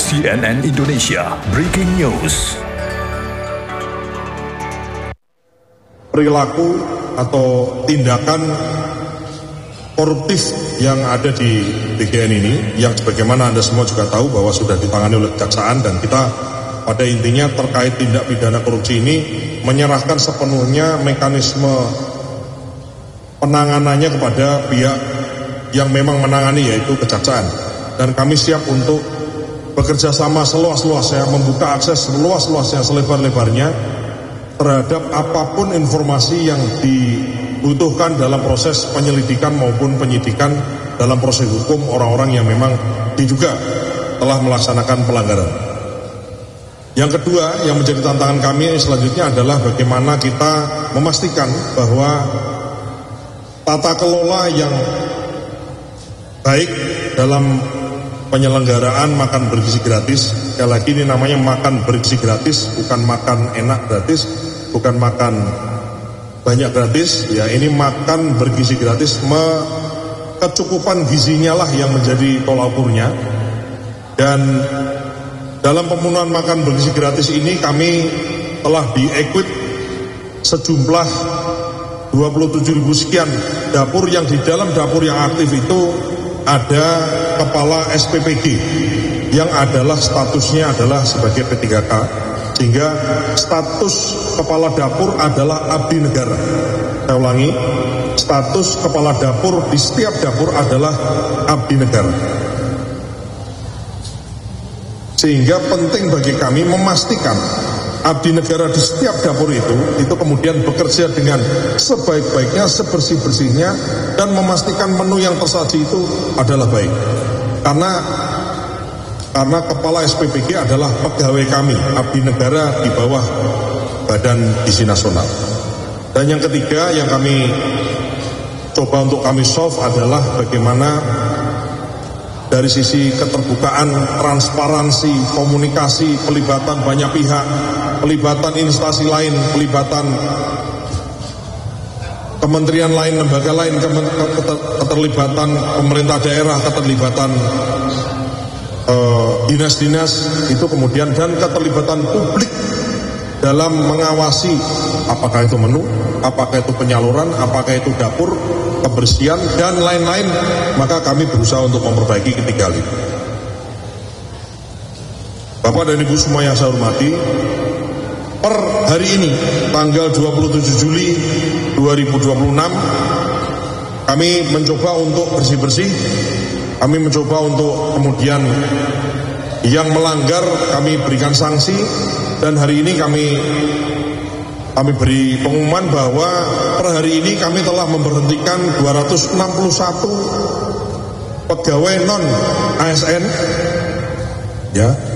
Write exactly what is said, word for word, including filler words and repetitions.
C N N Indonesia Breaking News. Perilaku atau tindakan koruptif yang ada di B G N ini, yang sebagaimana Anda semua juga tahu bahwa sudah ditangani oleh kejaksaan, dan kita pada intinya terkait tindak pidana korupsi ini menyerahkan sepenuhnya mekanisme penanganannya kepada pihak yang memang menangani, yaitu kejaksaan. Dan kami siap untuk bekerja sama seluas-luasnya, membuka akses seluas-luasnya, selebar-lebarnya terhadap apapun informasi yang dibutuhkan dalam proses penyelidikan maupun penyidikan dalam proses hukum orang-orang yang memang diduga telah melaksanakan pelanggaran. Yang kedua yang menjadi tantangan kami selanjutnya adalah bagaimana kita memastikan bahwa tata kelola yang baik dalam penyelenggaraan makan bergizi gratis, sekali lagi ini namanya makan bergizi gratis, bukan makan enak gratis, bukan makan banyak gratis, ya ini makan bergizi gratis, me, kecukupan gizinya lah yang menjadi tolak ukurnya. Dan dalam pemenuhan makan bergizi gratis ini kami telah di-equip sejumlah dua puluh tujuh ribu sekian dapur, yang di dalam dapur yang aktif itu ada kepala S P P G yang adalah statusnya adalah sebagai P tiga K, sehingga status kepala dapur adalah abdi negara. Saya ulangi, status kepala dapur di setiap dapur adalah abdi negara. Sehingga penting bagi kami memastikan abdi negara di setiap dapur itu, itu kemudian bekerja dengan sebaik-baiknya, sebersih-bersihnya, dan memastikan menu yang tersaji itu adalah baik. Karena karena kepala S P P G adalah pegawai kami, abdi negara di bawah Badan Gizi Nasional. Dan yang ketiga yang kami coba untuk kami solve adalah bagaimana dari sisi keterbukaan, transparansi, komunikasi, pelibatan banyak pihak, pelibatan instansi lain, pelibatan kementerian lain, lembaga lain, keterlibatan pemerintah daerah, keterlibatan uh, dinas-dinas itu kemudian, dan keterlibatan publik dalam mengawasi apakah itu menu, apakah itu penyaluran, apakah itu dapur, kebersihan, dan lain-lain. Maka kami berusaha untuk memperbaiki ketiga hal itu. Bapak dan Ibu semua yang saya hormati, per hari ini tanggal dua puluh tujuh Juli dua ribu dua puluh enam kami mencoba untuk bersih-bersih, kami mencoba untuk kemudian yang melanggar kami berikan sanksi, dan hari ini kami kami beri pengumuman bahwa per hari ini kami telah memberhentikan dua ratus enam puluh satu pegawai non A S N, ya,